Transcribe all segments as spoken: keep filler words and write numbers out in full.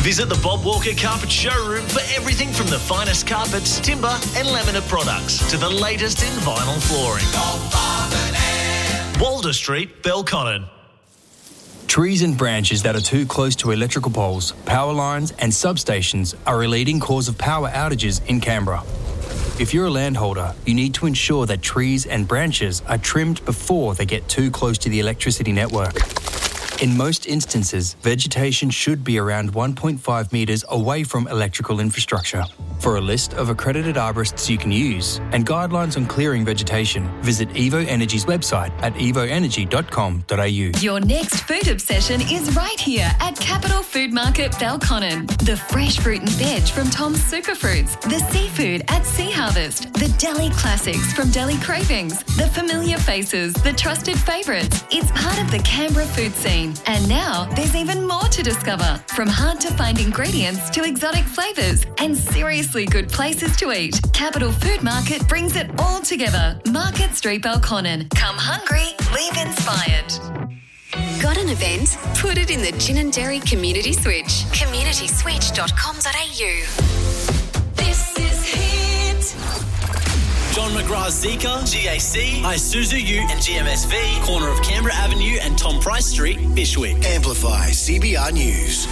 Visit the Bob Walker Carpet Showroom for everything from the finest carpets, timber and laminate products to the latest in vinyl flooring. Walder Street, Belconnen. Trees and branches that are too close to electrical poles, power lines and substations are a leading cause of power outages in Canberra. If you're a landholder, you need to ensure that trees and branches are trimmed before they get too close to the electricity network. In most instances, vegetation should be around one point five metres away from electrical infrastructure. For a list of accredited arborists you can use and guidelines on clearing vegetation, visit Evo Energy's website at evo energy dot com dot a u. Your next food obsession is right here at Capital Food Market Belconnen. The fresh fruit and veg from Tom's Superfruits, the seafood at Sea Harvest, the deli classics from Deli Cravings, the familiar faces, the trusted favourites. It's part of the Canberra food scene. And now there's even more to discover, from hard-to-find ingredients to exotic flavours and seriously good places to eat. Capital Food Market brings it all together. Market Street, Belconnen. Come hungry, leave inspired. Got an event? Put it in the Gin and Dairy Community Switch. community switch dot com dot a u. This is Hit. John McGrath's Zika, G A C, Isuzu U and G M S V, corner of Canberra Avenue and Tom Price Street, Bishwick. Amplify C B R News.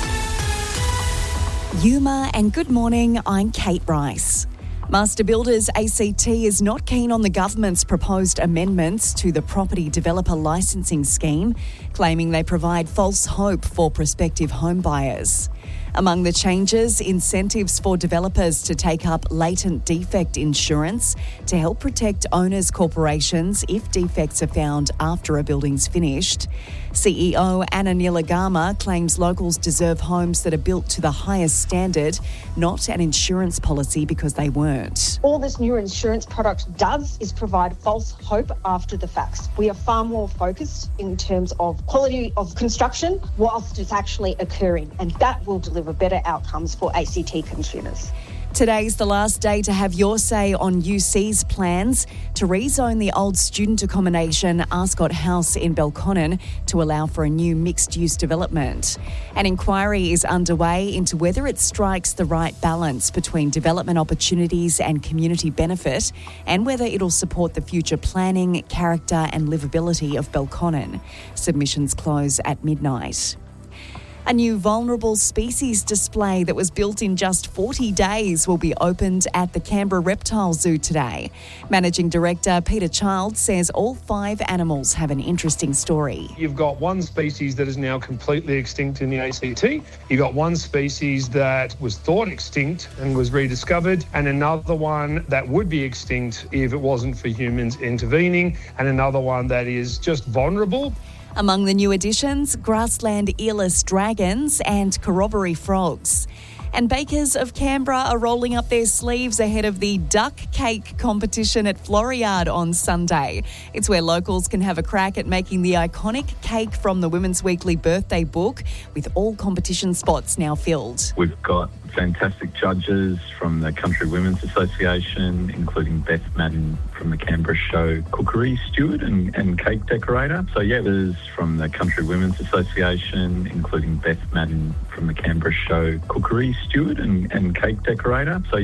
Yuma and good morning, I'm Kate Bryce. Master Builders A C T is not keen on the government's proposed amendments to the property developer licensing scheme, claiming they provide false hope for prospective home buyers. Among the changes, incentives for developers to take up latent defect insurance to help protect owners' corporations if defects are found after a building's finished. C E O Anna Nilagama claims locals deserve homes that are built to the highest standard, not an insurance policy because they weren't. All this new insurance product does is provide false hope after the facts. We are far more focused in terms of quality of construction whilst it's actually occurring, and that will deliver better outcomes for A C T consumers. Today's the last day to have your say on U C's plans to rezone the old student accommodation Ascot House in Belconnen to allow for a new mixed-use development. An inquiry is underway into whether it strikes the right balance between development opportunities and community benefit, and whether it'll support the future planning, character and livability of Belconnen. Submissions close at midnight. A new vulnerable species display that was built in just forty days will be opened at the Canberra Reptile Zoo today. Managing Director Peter Child says all five animals have an interesting story. You've got one species that is now completely extinct in the A C T. You've got one species that was thought extinct and was rediscovered, and another one that would be extinct if it wasn't for humans intervening, and another one that is just vulnerable. Among the new additions, grassland earless dragons and corroboree frogs. And bakers of Canberra are rolling up their sleeves ahead of the duck cake competition at Floriade on Sunday. It's where locals can have a crack at making the iconic cake from the Women's Weekly birthday book, with all competition spots now filled. We've got fantastic judges from the Country Women's Association, including Beth Madden from the Canberra Show cookery steward and, and cake decorator. So yeah, there's from the Country Women's Association, including Beth Madden from the Canberra Show cookery steward and, and cake decorator. So